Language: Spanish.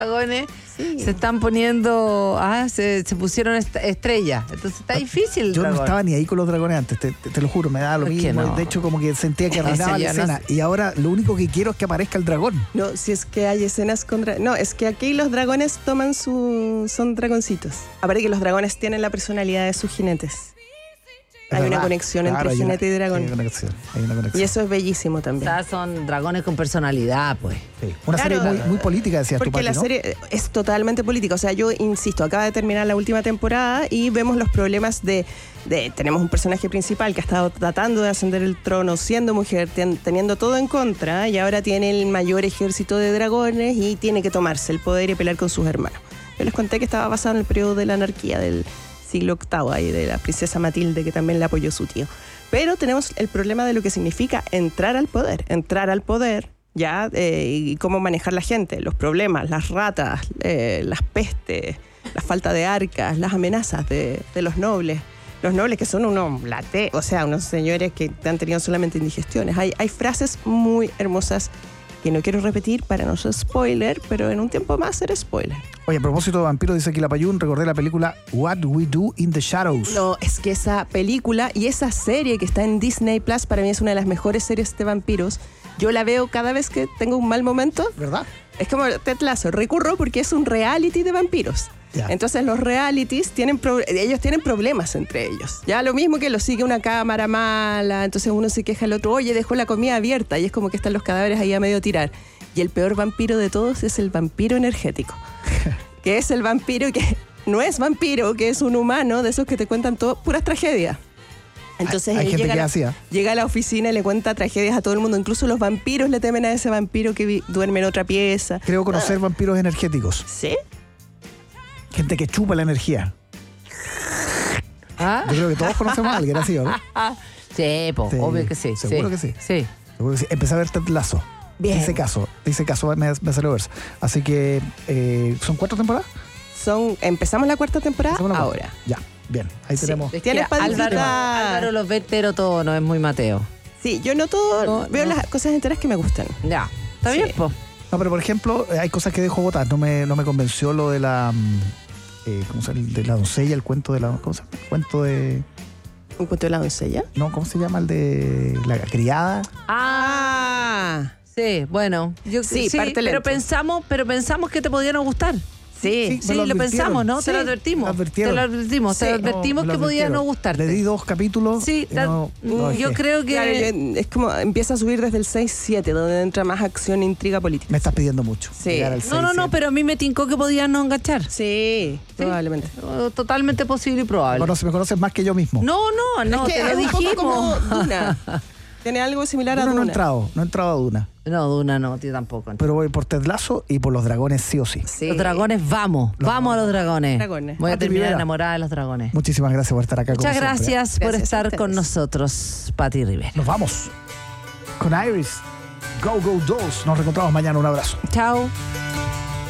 dragones se están poniendo, se pusieron estrellas. Entonces está difícil el Yo dragón. no estaba ni ahí con los dragones antes, te lo juro, me daba lo ¿Por qué mismo. no? De hecho, como que sentía que arruinaba la escena. No. Y ahora lo único que quiero es que aparezca el dragón. No, si es que hay escenas con no, es que aquí los dragones son dragoncitos. Aparte que los dragones tienen la personalidad de sus jinetes. Hay una conexión entre jinete y dragón. Hay una conexión. Y eso es bellísimo también. O sea, son dragones con personalidad, pues. Sí. Una Claro, serie muy política, decías tú, Porque Pati, la ¿no? serie es totalmente política. O sea, yo insisto, acaba de terminar la última temporada y vemos los problemas de tenemos un personaje principal que ha estado tratando de ascender el trono siendo mujer, teniendo todo en contra, y ahora tiene el mayor ejército de dragones y tiene que tomarse el poder y pelear con sus hermanos. Yo les conté que estaba basado en el periodo de la anarquía del siglo VIII, ahí de la princesa Matilde, que también la apoyó su tío. Pero tenemos el problema de lo que significa entrar al poder, ya, y cómo manejar la gente, los problemas, las ratas, las pestes, la falta de arcas, las amenazas de los nobles. Los nobles que son unos unos señores que han tenido solamente indigestiones. Hay frases muy hermosas que no quiero repetir para no ser spoiler, pero en un tiempo más será spoiler. Oye, a propósito de vampiros, dice aquí la Payún, recordé la película What We Do in the Shadows. No, es que esa película y esa serie que está en Disney Plus para mí es una de las mejores series de vampiros. Yo la veo cada vez que tengo un mal momento. ¿Verdad? Es como Ted Lasso, recurro porque es un reality de vampiros. Ya. Entonces los realities ellos tienen problemas entre ellos. Ya lo mismo que lo sigue una cámara mala, entonces uno se queja al otro, oye, dejó la comida abierta, y es como que están los cadáveres ahí a medio tirar. Y el peor vampiro de todos es el vampiro energético, que es el vampiro que no es vampiro, que es un humano de esos que te cuentan todo, puras tragedias. Entonces hay él gente que llega a la oficina y le cuenta tragedias a todo el mundo. Incluso los vampiros le temen a ese vampiro que duerme en otra pieza. Creo conocer vampiros energéticos. ¿Sí? Gente que chupa la energía. ¿Ah? Yo creo que todos conocemos a alguien así, ¿no? Sí, po, Sí, obvio que sí. seguro que sí. Sí. Seguro que sí. Empecé a ver Ted Lasso. Bien. Hice caso, me salió verso. Así que, ¿son 4 temporadas? Empezamos la cuarta temporada Empezamos la ahora. cuarta. Ya, bien. Ahí Sí. tenemos. Tienes para Álvaro los ve entero todo, no es muy Mateo. Sí, yo no todo, veo las cosas enteras que me gustan. Ya, está Sí. bien, po. No, pero por ejemplo, hay cosas que dejo botar. No me convenció lo de la... ¿cómo se llama? De la doncella, el cuento de la... ¿Cómo se llama? El cuento de... ¿Un cuento de la doncella? No, ¿cómo se llama? El de la criada. Ah, Sí, bueno, Sí, parte pero lento. pensamos que te podía no gustar. sí. Sí, me lo lo pensamos, ¿no? advirtieron. Te lo Sí, advertimos. me advirtieron. Te lo advertimos, Sí, te lo advertimos me que lo podía advirtieron. no gustarte. Le di 2 capítulos. Sí, y no yo dejé. creo que... Claro, es como empieza a subir desde el 6-7, donde entra más acción e intriga política. Me estás pidiendo mucho. Sí. Llegar al No, 6, pero a mí me tincó que podía no enganchar. Sí, probablemente. Totalmente posible y probable. Me conoces más que yo mismo. No, Es que te lo es un poco dijimos. como Duna. Tiene algo similar a Duna Duna. no he entrado a Duna. No, Duna no, tío tampoco. Pero voy por Ted Lasso y por los dragones sí o sí. Sí. Los dragones, vamos a los dragones. Dragones. Voy a Pati terminar Rivera. enamorada de los dragones. Muchísimas gracias por estar acá. Muchas como siempre. gracias por Gracias a estar ustedes. con nosotros, Pati Rivera. Nos vamos con Iris. Go, go, Dolls. Nos reencontramos mañana. Un abrazo. Chao.